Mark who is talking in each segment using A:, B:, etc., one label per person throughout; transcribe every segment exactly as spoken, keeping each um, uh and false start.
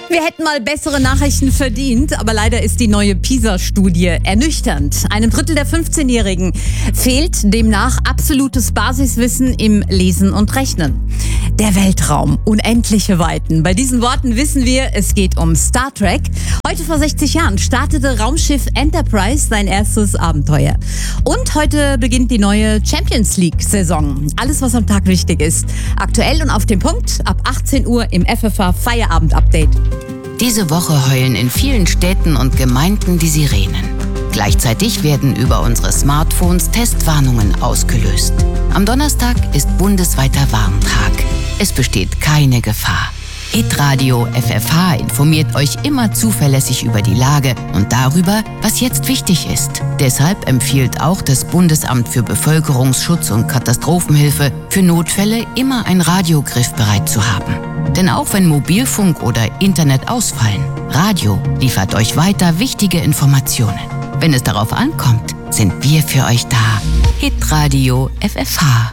A: Wir hätten mal bessere Nachrichten verdient, aber leider ist die neue PISA-Studie ernüchternd. Einem Drittel der fünfzehnjährigen fehlt demnach absolutes Basiswissen im Lesen und Rechnen. Der Weltraum, unendliche Weiten. Bei diesen Worten wissen wir, es geht um Star Trek. Heute vor sechzig Jahren startete Raumschiff Enterprise sein erstes Abenteuer. Und heute beginnt die neue Champions League-Saison. Alles, was am Tag wichtig ist. Aktuell und auf den Punkt ab achtzehn Uhr im F F H Feierabend-Update.
B: Diese Woche heulen in vielen Städten und Gemeinden die Sirenen. Gleichzeitig werden über unsere Smartphones Testwarnungen ausgelöst. Am Donnerstag ist bundesweiter Warntag. Es besteht keine Gefahr. Hitradio F F H informiert euch immer zuverlässig über die Lage und darüber, was jetzt wichtig ist. Deshalb empfiehlt auch das Bundesamt für Bevölkerungsschutz und Katastrophenhilfe, für Notfälle immer ein Radio griffbereit zu haben. Denn auch wenn Mobilfunk oder Internet ausfallen, Radio liefert euch weiter wichtige Informationen. Wenn es darauf ankommt, sind wir für euch da. Hitradio F F H.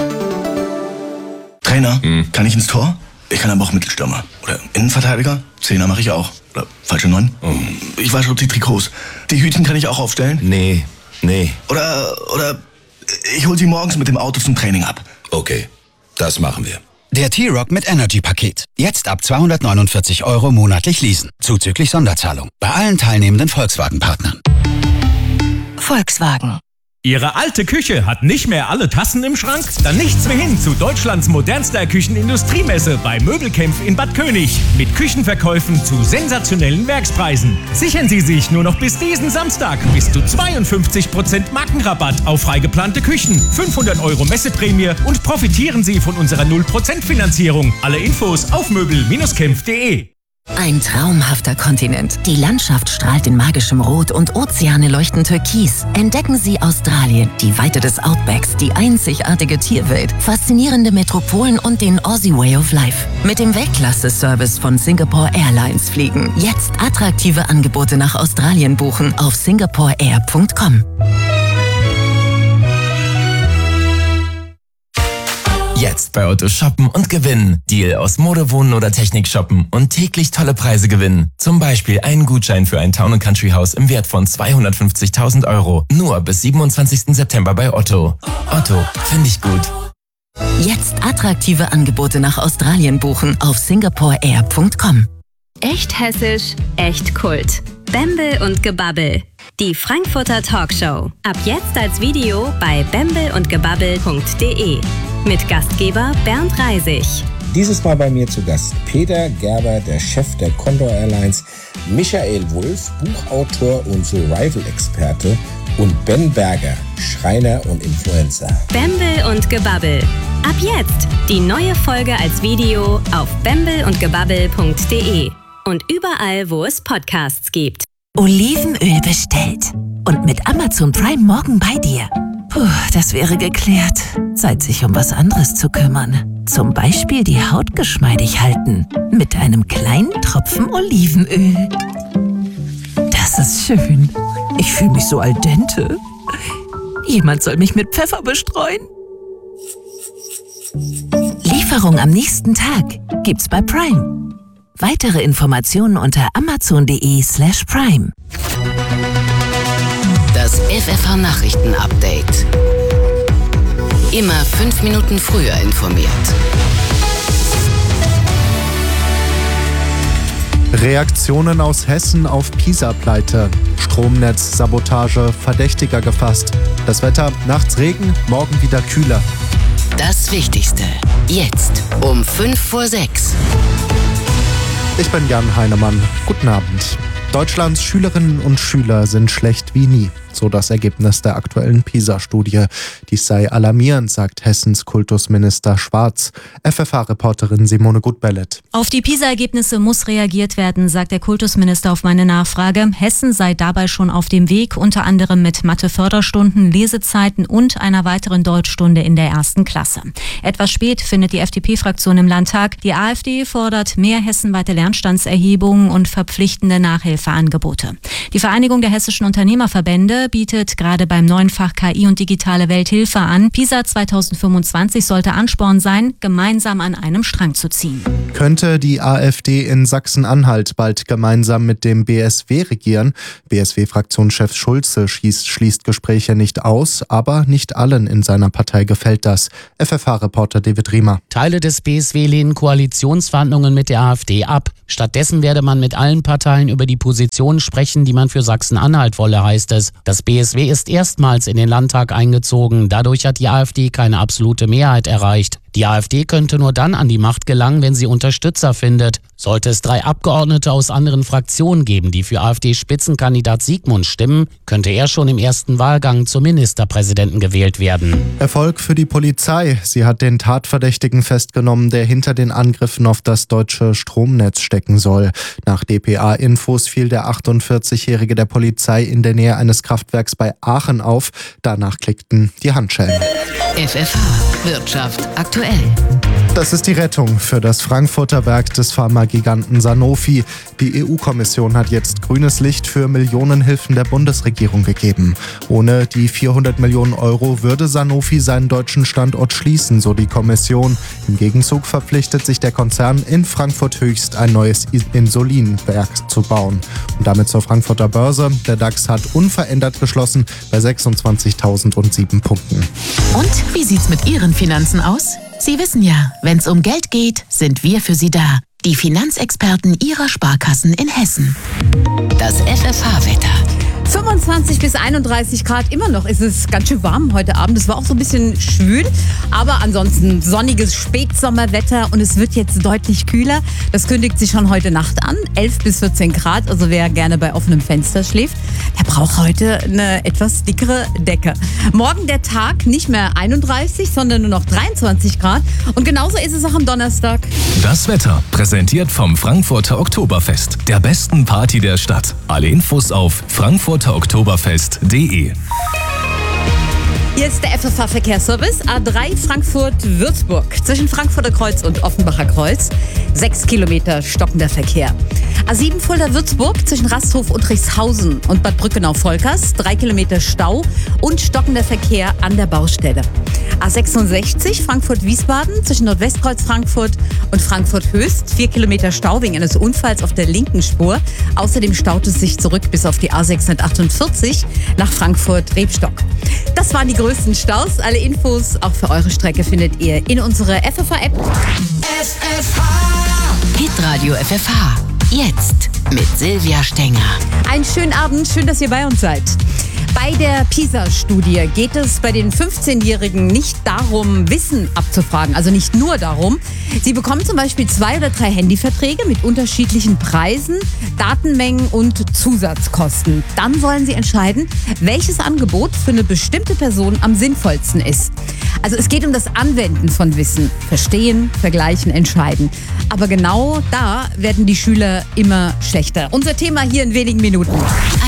C: Trainer, hm. kann ich ins Tor? Ich kann aber auch Mittelstürmer. Oder Innenverteidiger? Zehner mache ich auch. Oder falsche Neun? Oh. Ich wasche auch die Trikots. Die Hütchen kann ich auch aufstellen?
D: Nee, nee.
C: Oder, oder ich hol sie morgens mit dem Auto zum Training ab.
D: Okay, das machen wir.
E: Der T-Rock mit Energy-Paket. Jetzt ab zweihundertneunundvierzig Euro monatlich leasen. Zuzüglich Sonderzahlung. Bei allen teilnehmenden Volkswagen-Partnern.
F: Volkswagen.
G: Ihre alte Küche hat nicht mehr alle Tassen im Schrank? Dann nichts mehr hin zu Deutschlands modernster Küchenindustriemesse bei Möbelkämpf in Bad König. Mit Küchenverkäufen zu sensationellen Werkspreisen. Sichern Sie sich nur noch bis diesen Samstag bis zu zweiundfünfzig Prozent Markenrabatt auf freigeplante Küchen, fünfhundert Euro Messeprämie und profitieren Sie von unserer null Prozent Finanzierung. Alle Infos auf möbel Bindestrich kämpf punkt de.
F: Ein traumhafter Kontinent. Die Landschaft strahlt in magischem Rot und Ozeane leuchten türkis. Entdecken Sie Australien, die Weite des Outbacks, die einzigartige Tierwelt, faszinierende Metropolen und den Aussie Way of Life. Mit dem Weltklasse-Service von Singapore Airlines fliegen. Jetzt attraktive Angebote nach Australien buchen auf singapore air punkt com.
H: Jetzt bei Otto shoppen und gewinnen. Deal aus Mode, Wohnen oder Technik shoppen und täglich tolle Preise gewinnen. Zum Beispiel einen Gutschein für ein Town and Country Haus im Wert von zweihundertfünfzigtausend Euro. Nur bis siebenundzwanzigsten September bei Otto. Otto, finde ich gut.
F: Jetzt attraktive Angebote nach Australien buchen auf singapore air punkt com.
I: Echt hessisch, echt Kult. Bembel und Gebabbel. Die Frankfurter Talkshow. Ab jetzt als Video bei bembel und gebabbel punkt de. Mit Gastgeber Bernd Reisig.
J: Dieses Mal bei mir zu Gast Peter Gerber, der Chef der Condor Airlines, Michael Wulff, Buchautor und Survival-Experte und Ben Berger, Schreiner und Influencer.
I: Bembel und Gebabbel. Ab jetzt die neue Folge als Video auf bembel und gebabbel punkt de und überall, wo es Podcasts gibt.
K: Olivenöl bestellt und mit Amazon Prime morgen bei dir. Puh, das wäre geklärt. Zeit, sich um was anderes zu kümmern. Zum Beispiel die Haut geschmeidig halten. Mit einem kleinen Tropfen Olivenöl. Das ist schön. Ich fühle mich so al dente. Jemand soll mich mit Pfeffer bestreuen. Lieferung am nächsten Tag gibt's bei Prime. Weitere Informationen unter amazon.de slash prime.
B: Das F F H Nachrichten-Update. Immer fünf Minuten früher informiert.
L: Reaktionen aus Hessen auf PISA-Pleite. Stromnetz-Sabotage, Verdächtiger gefasst. Das Wetter, nachts Regen, morgen wieder kühler.
B: Das Wichtigste. Jetzt um fünf vor sechs.
L: Ich bin Jan Heinemann. Guten Abend. Deutschlands Schülerinnen und Schüler sind schlecht wie nie. So das Ergebnis der aktuellen PISA-Studie. Dies sei alarmierend, sagt Hessens Kultusminister Schwarz. F F H-Reporterin Simone Gutbellet.
M: Auf die PISA-Ergebnisse muss reagiert werden, sagt der Kultusminister auf meine Nachfrage. Hessen sei dabei schon auf dem Weg, unter anderem mit Mathe-Förderstunden, Lesezeiten und einer weiteren Deutschstunde in der ersten Klasse. Etwas spät findet die F D P-Fraktion im Landtag. Die AfD fordert mehr hessenweite Lernstandserhebungen und verpflichtende Nachhilfeangebote. Die Vereinigung der hessischen Unternehmerverbände Schule bietet gerade beim neuen Fach K I und digitale Welt Hilfe an. PISA zweitausendfünfundzwanzig sollte Ansporn sein, gemeinsam an einem Strang zu ziehen.
L: Könnte die AfD in Sachsen-Anhalt bald gemeinsam mit dem B S W regieren? B S W-Fraktionschef Schulze schließt, schließt Gespräche nicht aus, aber nicht allen in seiner Partei gefällt das. F F H-Reporter David Riemer.
N: Teile des B S W lehnen Koalitionsverhandlungen mit der AfD ab. Stattdessen werde man mit allen Parteien über die Positionen sprechen, die man für Sachsen-Anhalt wolle, heißt es. Das B S W ist erstmals in den Landtag eingezogen. Dadurch hat die AfD keine absolute Mehrheit erreicht. Die AfD könnte nur dann an die Macht gelangen, wenn sie Unterstützer findet. Sollte es drei Abgeordnete aus anderen Fraktionen geben, die für AfD-Spitzenkandidat Siegmund stimmen, könnte er schon im ersten Wahlgang zum Ministerpräsidenten gewählt werden.
L: Erfolg für die Polizei. Sie hat den Tatverdächtigen festgenommen, der hinter den Angriffen auf das deutsche Stromnetz stecken soll. Nach D P A-Infos fiel der achtundvierzigjährige der Polizei in der Nähe eines Kraftwerks bei Aachen auf. Danach klickten die Handschellen.
B: F F H Wirtschaft aktuell.
L: Das ist die Rettung für das Frankfurter Werk des Pharmagiganten Sanofi. Die E U-Kommission hat jetzt grünes Licht für Millionenhilfen der Bundesregierung gegeben. Ohne die vierhundert Millionen Euro würde Sanofi seinen deutschen Standort schließen, so die Kommission. Im Gegenzug verpflichtet sich der Konzern in Frankfurt Höchst ein neues Insulinwerk zu bauen. Und damit zur Frankfurter Börse. Der DAX hat unverändert geschlossen bei sechsundzwanzigtausendsieben Punkten.
K: Und wie sieht's mit Ihren Finanzen aus? Sie wissen ja, wenn's um Geld geht, sind wir für Sie da. Die Finanzexperten Ihrer Sparkassen in Hessen.
B: Das F F H-Wetter.
A: fünfundzwanzig bis einunddreißig Grad, immer noch ist es ganz schön warm heute Abend. Es war auch so ein bisschen schwül, aber ansonsten sonniges Spätsommerwetter und es wird jetzt deutlich kühler. Das kündigt sich schon heute Nacht an, elf bis vierzehn Grad, also wer gerne bei offenem Fenster schläft, der braucht heute eine etwas dickere Decke. Morgen der Tag nicht mehr einunddreißig, sondern nur noch dreiundzwanzig Grad und genauso ist es auch am Donnerstag.
O: Das Wetter präsentiert vom Frankfurter Oktoberfest, der besten Party der Stadt. Alle Infos auf frankfurter oktoberfest punkt de.
A: Hier ist der F F H-Verkehrsservice. A drei Frankfurt-Würzburg. Zwischen Frankfurter Kreuz und Offenbacher Kreuz. Sechs Kilometer stockender Verkehr. A sieben Fulda-Würzburg zwischen Rasthof und Rixhausen und Bad Brückenau-Volkers. Drei Kilometer Stau und stockender Verkehr an der Baustelle. A sechsundsechzig Frankfurt-Wiesbaden zwischen Nordwestkreuz Frankfurt und Frankfurt-Höchst. Vier Kilometer Stau wegen eines Unfalls auf der linken Spur. Außerdem staut es sich zurück bis auf die A sechshundertachtundvierzig nach Frankfurt-Rebstock. Das waren die größten Staus. Alle Infos auch für eure Strecke findet ihr in unserer F F H-App.
B: F F H Hitradio F F H. Jetzt mit Silvia Stenger.
A: Einen schönen Abend, schön, dass ihr bei uns seid. Bei der PISA-Studie geht es bei den fünfzehnjährigen nicht darum, Wissen abzufragen, also nicht nur darum. Sie bekommen zum Beispiel zwei oder drei Handyverträge mit unterschiedlichen Preisen, Datenmengen und Zusatzkosten. Dann sollen sie entscheiden, welches Angebot für eine bestimmte Person am sinnvollsten ist. Also es geht um das Anwenden von Wissen. Verstehen, vergleichen, entscheiden. Aber genau da werden die Schüler immer schlechter. Unser Thema hier in wenigen Minuten.